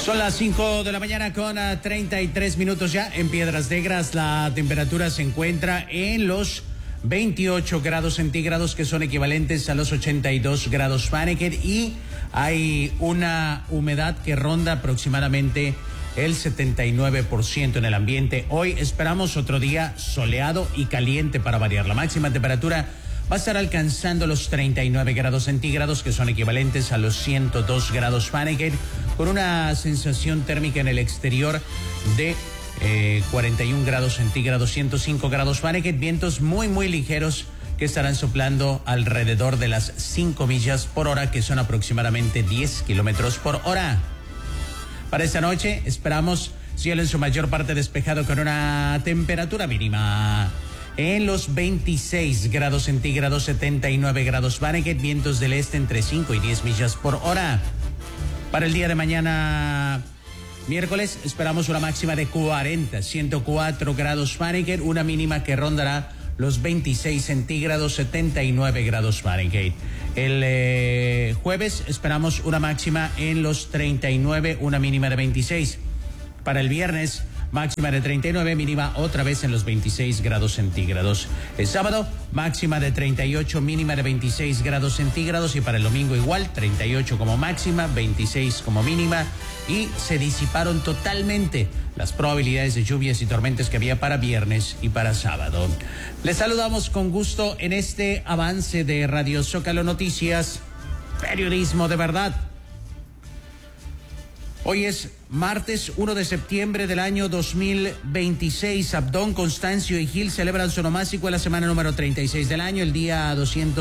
Son las 5 de la mañana con 33 minutos ya. En Piedras Negras la temperatura se encuentra en los 28 grados centígrados, que son equivalentes a los 82 grados Fahrenheit, y hay una humedad que ronda aproximadamente el 79% en el ambiente. Hoy esperamos otro día soleado y caliente para variar. La máxima temperatura va a estar alcanzando los 39 grados centígrados, que son equivalentes a los 102 grados Fahrenheit, con una sensación térmica en el exterior de 41 grados centígrados, 105 grados Fahrenheit, vientos muy ligeros que estarán soplando alrededor de las 5 millas por hora, que son aproximadamente 10 kilómetros por hora. Para esta noche esperamos cielo en su mayor parte despejado, con una temperatura mínima en los 26 grados centígrados, 79 grados Fahrenheit, vientos del este entre 5 y 10 millas por hora. Para el día de mañana, miércoles, esperamos una máxima de 104 grados Fahrenheit, una mínima que rondará los 26 centígrados, 79 grados Fahrenheit. El jueves esperamos una máxima en los 39, una mínima de 26. Para el viernes, máxima de 39, mínima otra vez en los 26 grados centígrados. El sábado, máxima de 38, mínima de 26 grados centígrados. Y para el domingo igual, 38 como máxima, 26 como mínima. Y se disiparon totalmente las probabilidades de lluvias y tormentas que había para viernes y para sábado. Les saludamos con gusto en este avance de Radio Zócalo Noticias, periodismo de verdad. Hoy es martes 1 de septiembre del año 2026. Abdón, Constancio y Gil celebran su onomástico en la semana número 36 del año, el día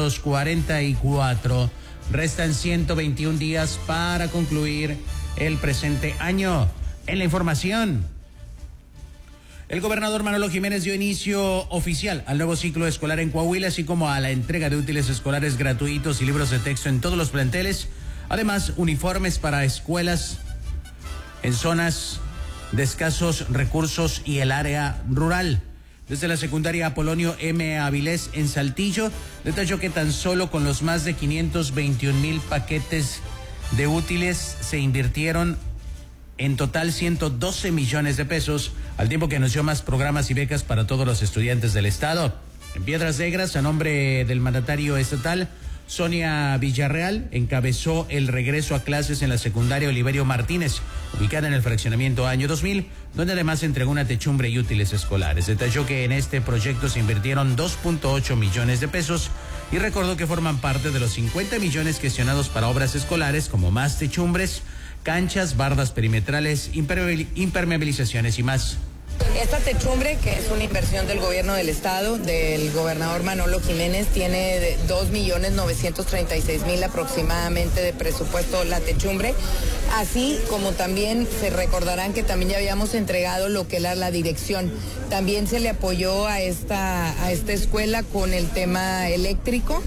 244. Restan 121 días para concluir el presente año. En la información, el gobernador Manolo Jiménez dio inicio oficial al nuevo ciclo escolar en Coahuila, así como a la entrega de útiles escolares gratuitos y libros de texto en todos los planteles. Además, uniformes para escuelas en zonas de escasos recursos y el área rural. Desde la secundaria Apolonio M. Avilés en Saltillo, detalló que tan solo con los más de 521,000 paquetes de útiles se invirtieron en total 112 millones de pesos, al tiempo que anunció más programas y becas para todos los estudiantes del estado. En Piedras Negras, a nombre del mandatario estatal, Sonia Villarreal encabezó el regreso a clases en la secundaria Oliverio Martínez, ubicada en el fraccionamiento Año 2000, donde además entregó una techumbre y útiles escolares. Detalló que en este proyecto se invirtieron 2.8 millones de pesos y recordó que forman parte de los 50 millones gestionados para obras escolares, como más techumbres, canchas, bardas perimetrales, impermeabilizaciones y más. Esta techumbre, que es una inversión del gobierno del estado, del gobernador Manolo Jiménez, tiene 2.936.000 aproximadamente de presupuesto la techumbre, así como también se recordarán que también ya habíamos entregado lo que era la dirección. También se le apoyó a esta escuela con el tema eléctrico.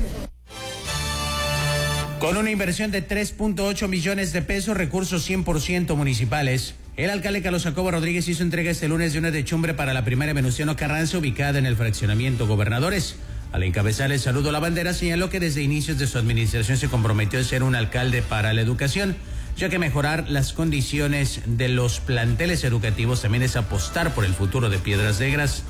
Con una inversión de 3.8 millones de pesos, recursos 100% municipales, el alcalde Carlos Jacobo Rodríguez hizo entrega este lunes de una techumbre para la primaria Venustiano Carranza, ubicada en el fraccionamiento Gobernadores. Al encabezar el saludo a la bandera, señaló que desde inicios de su administración se comprometió a ser un alcalde para la educación, ya que mejorar las condiciones de los planteles educativos también es apostar por el futuro de Piedras Negras.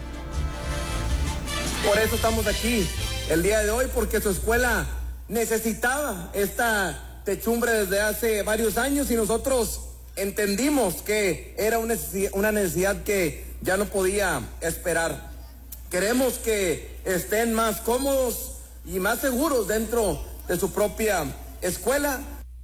Por eso estamos aquí el día de hoy, porque su escuela necesitaba esta techumbre desde hace varios años y nosotros entendimos que era una necesidad que ya no podía esperar. Queremos que estén más cómodos y más seguros dentro de su propia escuela.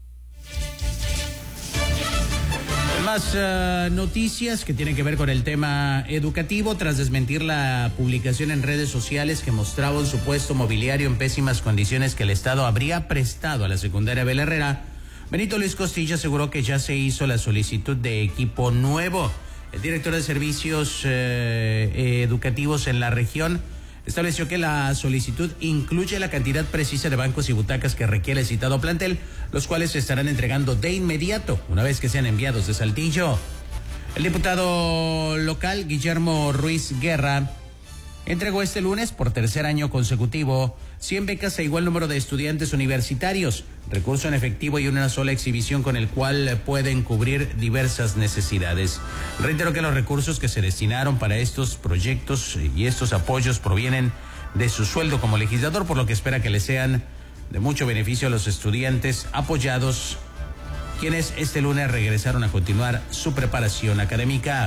Más noticias que tienen que ver con el tema educativo. Tras desmentir la publicación en redes sociales que mostraba un supuesto mobiliario en pésimas condiciones que el Estado habría prestado a la secundaria Abel Herrera, Benito Luis Costilla aseguró que ya se hizo la solicitud de equipo nuevo. El director de servicios educativos en la región estableció que la solicitud incluye la cantidad precisa de bancos y butacas que requiere el citado plantel, los cuales se estarán entregando de inmediato, una vez que sean enviados de Saltillo. El diputado local, Guillermo Ruiz Guerra, entregó este lunes, por tercer año consecutivo, 100 becas a igual número de estudiantes universitarios, recurso en efectivo y una sola exhibición con el cual pueden cubrir diversas necesidades. Reitero que los recursos que se destinaron para estos proyectos y estos apoyos provienen de su sueldo como legislador, por lo que espera que les sean de mucho beneficio a los estudiantes apoyados, quienes este lunes regresaron a continuar su preparación académica.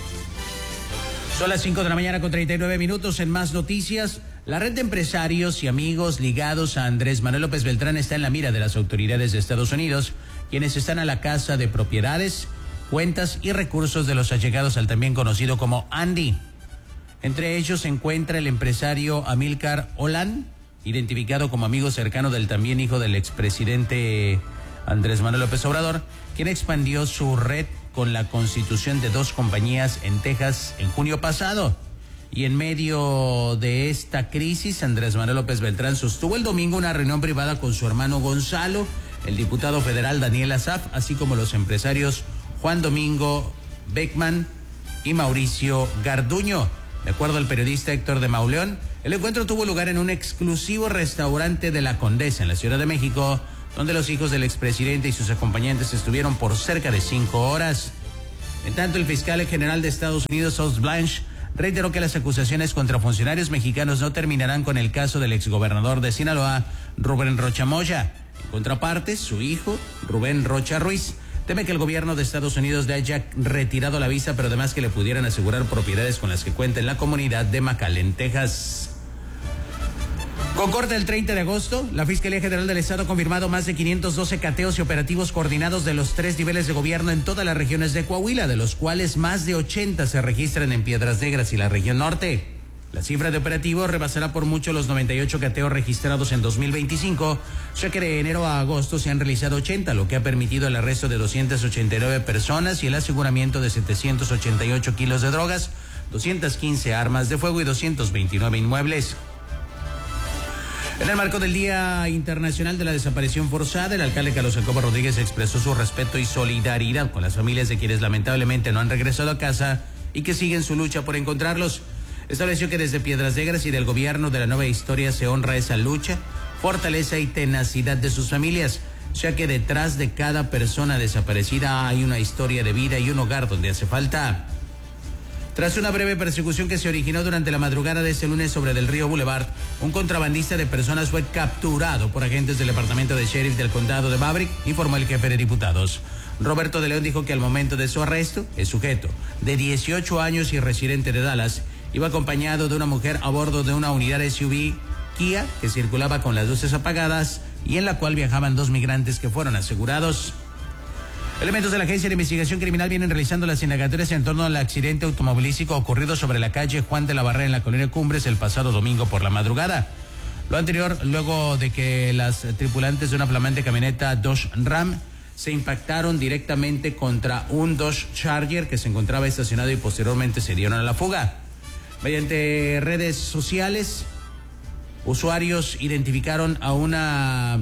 Son las 5 de la mañana con 39 minutos. En más noticias, la red de empresarios y amigos ligados a Andrés Manuel López Beltrán está en la mira de las autoridades de Estados Unidos, quienes están a la caza de propiedades, cuentas y recursos de los allegados al también conocido como Andy. Entre ellos se encuentra el empresario Amílcar Olan, identificado como amigo cercano del también hijo del expresidente Andrés Manuel López Obrador, quien expandió su red con la constitución de 2 compañías en Texas en junio pasado. Y en medio de esta crisis, Andrés Manuel López Beltrán sostuvo el domingo una reunión privada con su hermano Gonzalo, el diputado federal Daniel Asaf, así como los empresarios Juan Domingo Beckman y Mauricio Garduño. De acuerdo al periodista Héctor de Mauleón, el encuentro tuvo lugar en un exclusivo restaurante de La Condesa, en la Ciudad de México, donde los hijos del expresidente y sus acompañantes estuvieron por cerca de 5 horas. En tanto, el fiscal general de Estados Unidos, Sauce Blanche, reiteró que las acusaciones contra funcionarios mexicanos no terminarán con el caso del exgobernador de Sinaloa, Rubén Rocha Moya. En contraparte, su hijo, Rubén Rocha Ruiz, teme que el gobierno de Estados Unidos le haya retirado la visa, pero además que le pudieran asegurar propiedades con las que cuenta en la comunidad de McAllen, Texas. Con corte el 30 de agosto, la Fiscalía General del Estado ha confirmado más de 512 cateos y operativos coordinados de los 3 niveles de gobierno en todas las regiones de Coahuila, de los cuales más de 80 se registran en Piedras Negras y la región norte. La cifra de operativos rebasará por mucho los 98 cateos registrados en 2025, ya que de enero a agosto se han realizado 80, lo que ha permitido el arresto de 289 personas y el aseguramiento de 788 kilos de drogas, 215 armas de fuego y 229 inmuebles. En el marco del Día Internacional de la Desaparición Forzada, el alcalde Carlos Jacobo Rodríguez expresó su respeto y solidaridad con las familias de quienes lamentablemente no han regresado a casa y que siguen su lucha por encontrarlos. Estableció que desde Piedras Negras y del gobierno de la Nueva Historia se honra esa lucha, fortaleza y tenacidad de sus familias, ya que detrás de cada persona desaparecida hay una historia de vida y un hogar donde hace falta. Tras una breve persecución que se originó durante la madrugada de este lunes sobre del Río Boulevard, un contrabandista de personas fue capturado por agentes del Departamento de Sheriff del Condado de Maverick, informó el jefe de diputados. Roberto de León dijo que al momento de su arresto, el sujeto, de 18 años y residente de Dallas, iba acompañado de una mujer a bordo de una unidad SUV Kia que circulaba con las luces apagadas y en la cual viajaban 2 migrantes que fueron asegurados. Elementos de la Agencia de Investigación Criminal vienen realizando las indagatorias en torno al accidente automovilístico ocurrido sobre la calle Juan de la Barrera en la colonia Cumbres el pasado domingo por la madrugada. Lo anterior, luego de que las tripulantes de una flamante camioneta Dodge Ram se impactaron directamente contra un Dodge Charger que se encontraba estacionado y posteriormente se dieron a la fuga. Mediante redes sociales, usuarios identificaron a una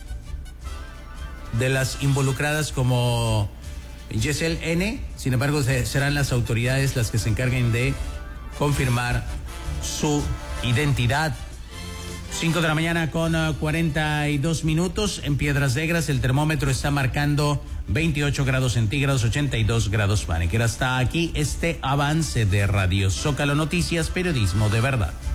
de las involucradas como Giselle N. Sin embargo, serán las autoridades las que se encarguen de confirmar su identidad. 5 de la mañana con 42 minutos. En Piedras Negras el termómetro está marcando 28 grados centígrados, 82 grados Fahrenheit. Hasta aquí este avance de Radio Zócalo Noticias, periodismo de verdad.